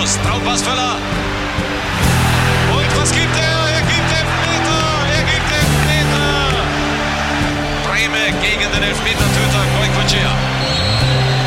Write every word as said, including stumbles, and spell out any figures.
Schuss, Traumpass Völler. Und was gibt er? Er gibt Elfmeter! Er gibt Elfmeter! Breme gegen den Elfmetertöter Goycochea.